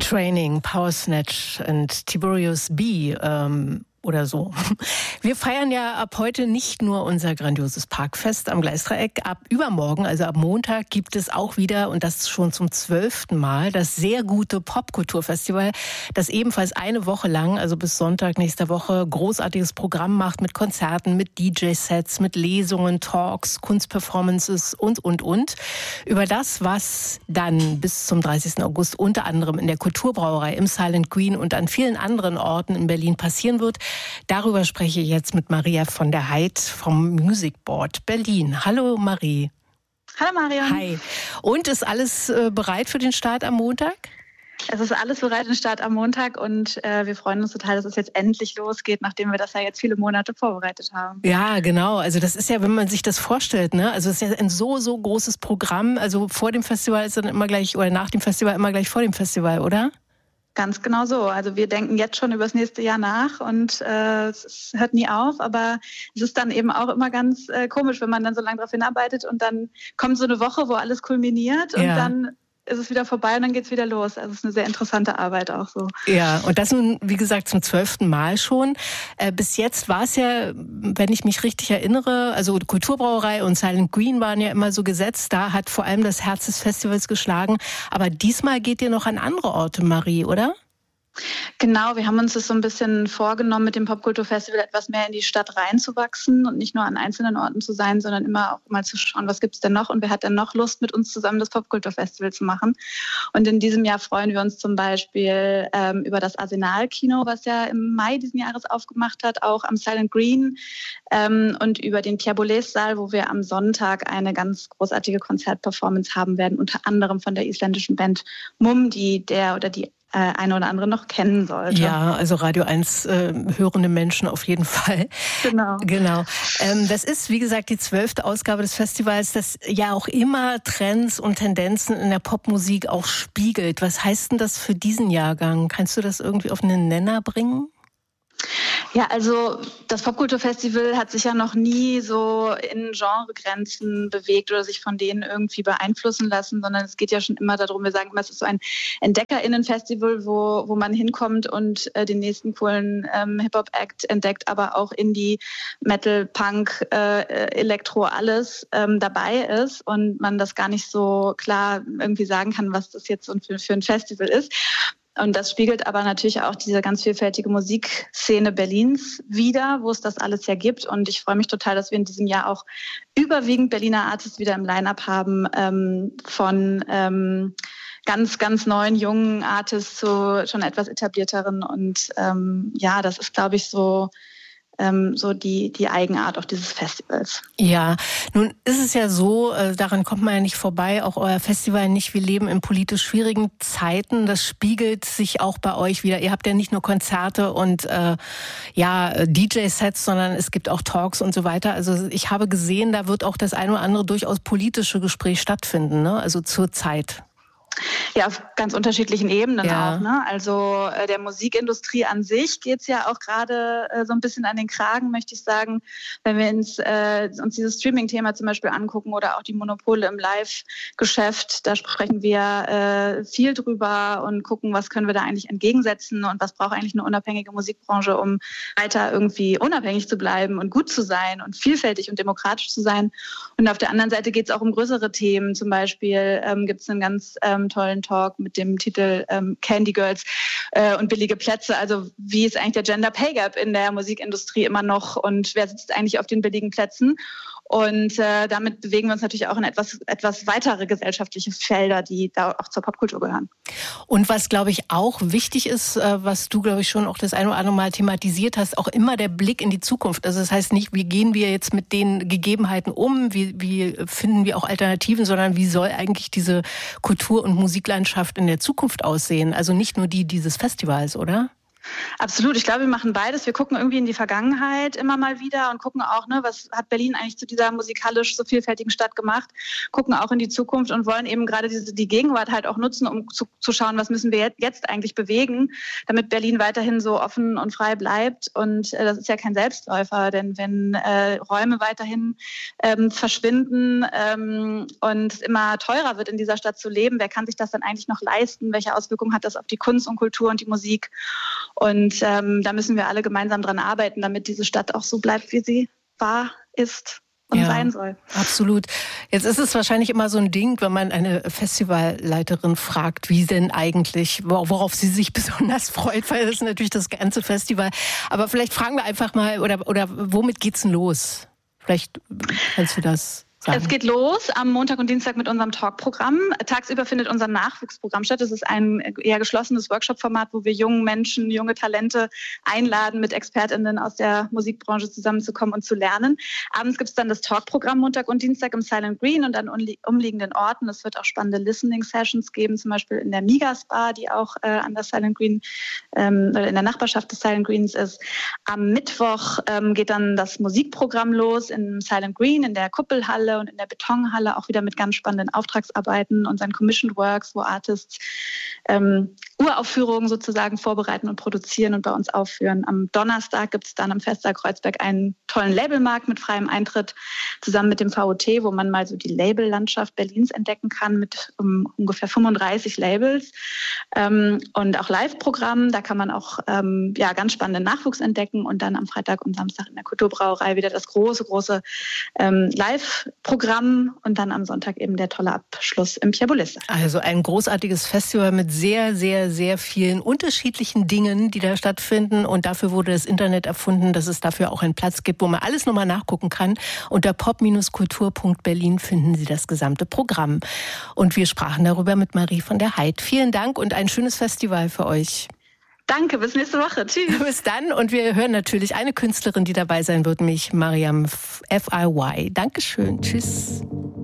Training, Power Snatch und Tiberius B. Oder so. Wir feiern ja ab heute nicht nur unser grandioses Parkfest am Gleisdreieck. Ab übermorgen, also ab Montag, gibt es auch wieder, und das schon zum 12. Mal, das sehr gute Popkulturfestival, das ebenfalls eine Woche lang, also bis Sonntag nächster Woche, großartiges Programm macht mit Konzerten, mit DJ-Sets, mit Lesungen, Talks, Kunstperformances und. Über das, was dann bis zum 30. August unter anderem in der Kulturbrauerei, im Silent Green und an vielen anderen Orten in Berlin passieren wird, darüber spreche ich jetzt mit Maria von der Heid vom Music Board Berlin. Hallo Marie. Hallo Marion. Hi. Und ist alles bereit für den Start am Montag? Es ist alles bereit für den Start am Montag und wir freuen uns total, dass es jetzt endlich losgeht, nachdem wir das ja jetzt viele Monate vorbereitet haben. Ja, genau. Also das ist ja, wenn man sich das vorstellt, ne? Also es ist ja ein so großes Programm. Also vor dem Festival ist dann immer gleich, oder nach dem Festival immer gleich vor dem Festival, oder? Ganz genau so. Also wir denken jetzt schon über das nächste Jahr nach und es hört nie auf, aber es ist dann eben auch immer ganz komisch, wenn man dann so lange darauf hinarbeitet und dann kommt so eine Woche, wo alles kulminiert und dann ist es wieder vorbei und dann geht's wieder los. Also es ist eine sehr interessante Arbeit auch so. Ja, und das nun, wie gesagt, zum 12. Mal schon. Bis jetzt war es ja, wenn ich mich richtig erinnere, also Kulturbrauerei und Silent Green waren ja immer so gesetzt. Da hat vor allem das Herz des Festivals geschlagen. Aber diesmal geht ihr noch an andere Orte, Marie, oder? Genau, wir haben uns das so ein bisschen vorgenommen, mit dem Popkulturfestival etwas mehr in die Stadt reinzuwachsen und nicht nur an einzelnen Orten zu sein, sondern immer auch mal zu schauen, was gibt's denn noch und wer hat denn noch Lust, mit uns zusammen das Popkulturfestival zu machen. Und in diesem Jahr freuen wir uns zum Beispiel über das Arsenal-Kino, was ja im Mai diesen Jahres aufgemacht hat, auch am Silent Green und über den Pierre Boulez-Saal, wo wir am Sonntag eine ganz großartige Konzertperformance haben werden, unter anderem von der isländischen Band Mumm, die der oder die eine oder andere noch kennen sollte. Ja, also Radio 1 hörende Menschen auf jeden Fall. Genau. Das ist, wie gesagt, die 12. Ausgabe des Festivals, das ja auch immer Trends und Tendenzen in der Popmusik auch spiegelt. Was heißt denn das für diesen Jahrgang? Kannst du das irgendwie auf einen Nenner bringen? Ja, also das Popkulturfestival hat sich ja noch nie so in Genregrenzen bewegt oder sich von denen irgendwie beeinflussen lassen, sondern es geht ja schon immer darum, wir sagen immer, es ist so ein EntdeckerInnen-Festival, wo man hinkommt und den nächsten coolen Hip-Hop-Act entdeckt, aber auch Indie, Metal, Punk, Elektro, alles dabei ist und man das gar nicht so klar irgendwie sagen kann, was das jetzt für ein Festival ist. Und das spiegelt aber natürlich auch diese ganz vielfältige Musikszene Berlins wider, wo es das alles ja gibt. Und ich freue mich total, dass wir in diesem Jahr auch überwiegend Berliner Artists wieder im Line-Up haben, von ganz neuen, jungen Artists zu schon etwas etablierteren. Und das ist, glaube ich, so die Eigenart auch dieses Festivals. Ja, nun ist es ja so, daran kommt man ja nicht vorbei, auch euer Festival nicht. Wir leben in politisch schwierigen Zeiten. Das spiegelt sich auch bei euch wieder. Ihr habt ja nicht nur Konzerte und DJ-Sets, sondern es gibt auch Talks und so weiter. Also ich habe gesehen, da wird auch das eine oder andere durchaus politische Gespräch stattfinden, ne? Also zur Zeit. Ja, auf ganz unterschiedlichen Ebenen auch. Ne? Also der Musikindustrie an sich geht's ja auch gerade so ein bisschen an den Kragen, möchte ich sagen. Wenn wir uns dieses Streaming-Thema zum Beispiel angucken oder auch die Monopole im Live-Geschäft, da sprechen wir viel drüber und gucken, was können wir da eigentlich entgegensetzen und was braucht eigentlich eine unabhängige Musikbranche, um weiter irgendwie unabhängig zu bleiben und gut zu sein und vielfältig und demokratisch zu sein. Und auf der anderen Seite geht's auch um größere Themen. Zum Beispiel gibt's einen ganz tollen Talk mit dem Titel Candy Girls und billige Plätze. Also wie ist eigentlich der Gender Pay Gap in der Musikindustrie immer noch und wer sitzt eigentlich auf den billigen Plätzen? Und damit bewegen wir uns natürlich auch in etwas weitere gesellschaftliche Felder, die da auch zur Popkultur gehören. Und was, glaube ich, auch wichtig ist, was du, glaube ich, schon auch das eine oder andere Mal thematisiert hast, auch immer der Blick in die Zukunft. Also das heißt nicht, wie gehen wir jetzt mit den Gegebenheiten um, wie finden wir auch Alternativen, sondern wie soll eigentlich diese Kultur- und Musiklandschaft in der Zukunft aussehen? Also nicht nur die dieses Festivals, oder? Absolut. Ich glaube, wir machen beides. Wir gucken irgendwie in die Vergangenheit immer mal wieder und gucken auch, was hat Berlin eigentlich zu dieser musikalisch so vielfältigen Stadt gemacht, gucken auch in die Zukunft und wollen eben gerade die Gegenwart halt auch nutzen, um zu schauen, was müssen wir jetzt eigentlich bewegen, damit Berlin weiterhin so offen und frei bleibt. Und das ist ja kein Selbstläufer, denn wenn Räume weiterhin verschwinden und es immer teurer wird, in dieser Stadt zu leben, wer kann sich das dann eigentlich noch leisten? Welche Auswirkungen hat das auf die Kunst und Kultur und die Musik? Und da müssen wir alle gemeinsam dran arbeiten, damit diese Stadt auch so bleibt, wie sie war, ist und sein soll. Absolut. Jetzt ist es wahrscheinlich immer so ein Ding, wenn man eine Festivalleiterin fragt, wie denn eigentlich, worauf sie sich besonders freut, weil das ist natürlich das ganze Festival. Aber vielleicht fragen wir einfach mal, oder womit geht's denn los? Vielleicht kannst du das sagen. Es geht los am Montag und Dienstag mit unserem Talk-Programm. Tagsüber findet unser Nachwuchsprogramm statt. Das ist ein eher geschlossenes Workshop-Format, wo wir jungen Menschen, junge Talente einladen, mit ExpertInnen aus der Musikbranche zusammenzukommen und zu lernen. Abends gibt es dann das Talk-Programm Montag und Dienstag im Silent Green und an umliegenden Orten. Es wird auch spannende Listening-Sessions geben, zum Beispiel in der Migas Bar, die auch an der Silent Green oder in der Nachbarschaft des Silent Greens ist. Am Mittwoch geht dann das Musikprogramm los im Silent Green, in der Kuppelhalle und in der Betonhalle, auch wieder mit ganz spannenden Auftragsarbeiten, unseren Commissioned Works, wo Artists Uraufführungen sozusagen vorbereiten und produzieren und bei uns aufführen. Am Donnerstag gibt es dann am Festsaal Kreuzberg einen tollen Labelmarkt mit freiem Eintritt zusammen mit dem VOT, wo man mal so die Labellandschaft Berlins entdecken kann mit ungefähr 35 Labels und auch Live-Programmen. Da kann man auch ganz spannenden Nachwuchs entdecken und dann am Freitag und Samstag in der Kulturbrauerei wieder das große Live-Programm und dann am Sonntag eben der tolle Abschluss im Pierre Boulez. Also ein großartiges Festival mit sehr, sehr, sehr vielen unterschiedlichen Dingen, die da stattfinden. Und dafür wurde das Internet erfunden, dass es dafür auch einen Platz gibt, wo man alles nochmal nachgucken kann. Unter pop-kultur.berlin finden Sie das gesamte Programm. Und wir sprachen darüber mit Marie von der Heid. Vielen Dank und ein schönes Festival für euch. Danke, bis nächste Woche. Tschüss. Bis dann. Und wir hören natürlich eine Künstlerin, die dabei sein wird, nämlich Mariam FIY. Dankeschön. Tschüss.